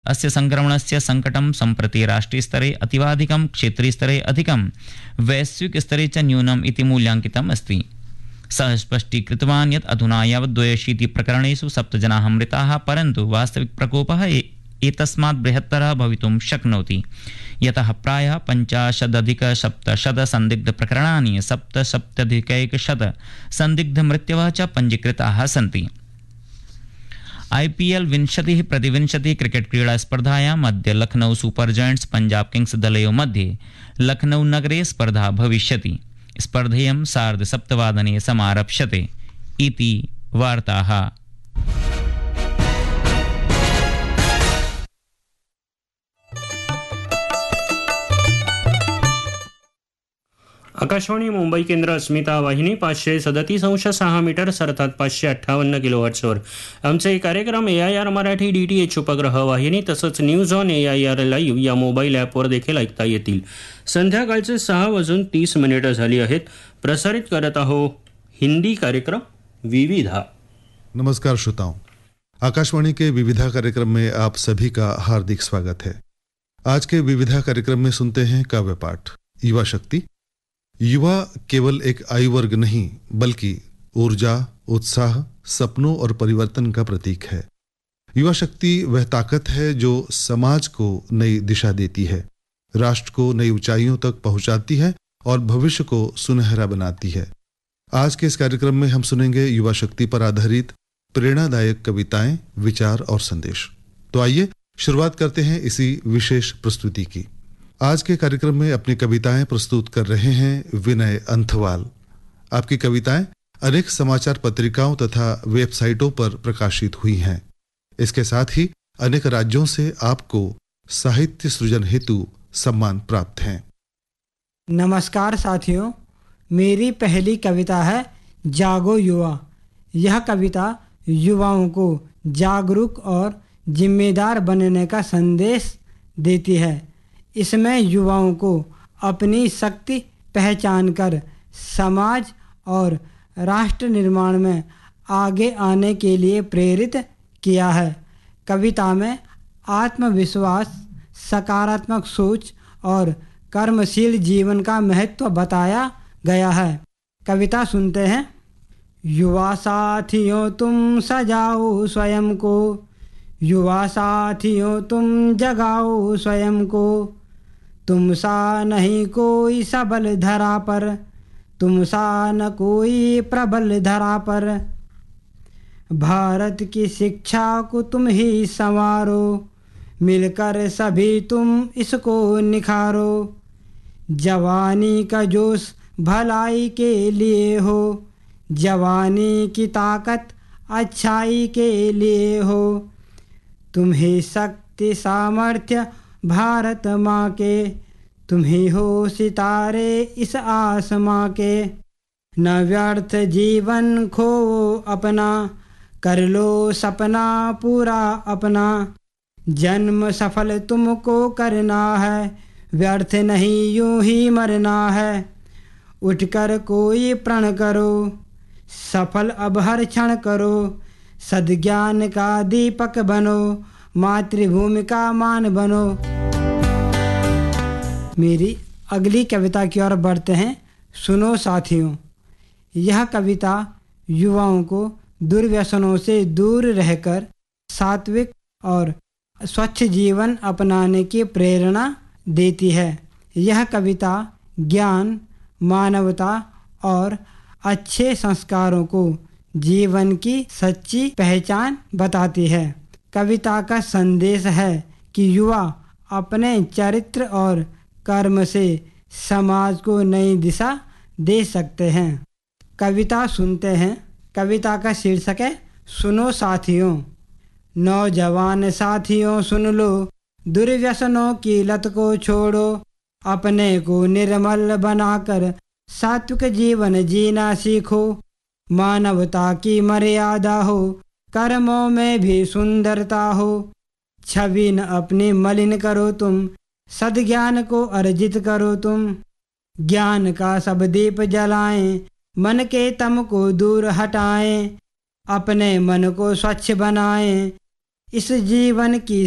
अस्य संक्रमणस्य संकटं सम्प्रति राष्ट्रीयस्तरे अतीवाधिकं, क्षेत्रीयस्तरे अधिकं, वैश्विकस्तरे च न्यूनम् इति मूल्याङ्कितम् अस्ति। सः स्पष्टीकृतवान् यत् अधुना यावत् 82 प्रकरणेषु 7 जनाः मृताः, परन्तु वास्तविक प्रकोपः एतस्मात् बृहत्तरः भवितुं शक्नोति, यतः प्रायः 50,700 संदिग्धप्रकरणानि 77,100 संदिग्धमृत्यवः च पञ्जीकृताः सन्ति। IPL 20-20 क्रिकेट क्रीडा स्पर्धायाम् अद्य Lucknow super giants Punjab Kings दलयोः मध्ये लखनऊ नगरे स्पर्धा भविष्यति। स्पर्धेयं 7:30 समारप्स्यते इति वार्ताः। आकाशवाणी मुंबई केंद्र अस्मिता वाहिनी 537.6 मीटर अर्थात 558 किलोहर्ट्जवर आमचे कार्यक्रम AIR मराठी DTH उपग्रह वाहिनी तसंच न्यूज ऑन AIR लाईव्ह या मोबाईल ॲपवर देखील ऐकता येतील। संध्याकाळचे 6:30 झाली आहेत। प्रसारित करत आहोत हिंदी कार्यक्रम विविधा। नमस्कार श्रोताओं, आकाशवाणी के विविधा कार्यक्रम में आप सभी का हार्दिक स्वागत है। आज के विविधा कार्यक्रम में सुनते हैं काव्य पाठ युवा शक्ति। युवा केवल एक आयु वर्ग नहीं बल्कि ऊर्जा, उत्साह, सपनों और परिवर्तन का प्रतीक है। युवा शक्ति वह ताकत है जो समाज को नई दिशा देती है, राष्ट्र को नई ऊंचाइयों तक पहुंचाती है और भविष्य को सुनहरा बनाती है। आज के इस कार्यक्रम में हम सुनेंगे युवा शक्ति पर आधारित प्रेरणादायक कविताएं, विचार और संदेश। तो आइए शुरुआत करते हैं इसी विशेष प्रस्तुति की। आज के कार्यक्रम में अपनी कविताएं प्रस्तुत कर रहे हैं विनय अंथवाल। आपकी कविताएं अनेक समाचार पत्रिकाओं तथा वेबसाइटों पर प्रकाशित हुई हैं। इसके साथ ही अनेक राज्यों से आपको साहित्य सृजन हेतु सम्मान प्राप्त हैं। नमस्कार साथियों, मेरी पहली कविता है जागो युवा। यह कविता युवाओं को जागरूक और जिम्मेदार बनने का संदेश देती है। इसमें युवाओं को अपनी शक्ति पहचान कर समाज और राष्ट्र निर्माण में आगे आने के लिए प्रेरित किया है। कविता में आत्मविश्वास, सकारात्मक सोच और कर्मशील जीवन का महत्व बताया गया है। कविता सुनते हैं। युवा साथियों तुम सजाओ स्वयं को, युवा साथियों तुम जगाओ स्वयं को, तुम सा नहीं कोई सबल धरा पर, तुम सा न कोई प्रबल धरा पर। भारत की शिक्षा को तुम ही संवारो, मिलकर सभी तुम इसको निखारो। जवानी का जोश भलाई के लिए हो, जवानी की ताकत अच्छाई के लिए हो। तुम ही शक्ति सामर्थ्य भारत माँ के, तुम ही हो सितारे इस आसमां के। न व्यर्थ जीवन खो अपना, कर लो सपना पूरा अपना। जन्म सफल तुमको करना है, व्यर्थ नहीं यूं ही मरना है। उठकर कोई प्रण करो, सफल अब हर क्षण करो। सद्ज्ञान का दीपक बनो, मातृभूमि का मान बनो। मेरी अगली कविता की ओर बढ़ते हैं। सुनो साथियों, यह कविता युवाओं को दुर्व्यसनों से दूर रहकर सात्विक और स्वच्छ जीवन अपनाने की प्रेरणा देती है। यह कविता ज्ञान, मानवता और अच्छे संस्कारों को जीवन की सच्ची पहचान बताती है। कविता का संदेश है कि युवा अपने चरित्र और कर्म से समाज को नई दिशा दे सकते हैं। कविता सुनते हैं। कविता का शीर्षक है सुनो साथियों। नौजवान साथियों सुन लो, दुर्व्यसनों की लत को छोड़ो। अपने को निर्मल बनाकर सात्विक जीवन जीना सीखो। मानवता की मर्यादा हो, कर्मों में भी सुंदरता हो। छवि न अपनी मलिन करो तुम, सद्ज्ञान को अर्जित करो तुम। ज्ञान का सब दीप जलाएं, मन के तम को दूर हटाएं। अपने मन को स्वच्छ बनाएं, इस जीवन की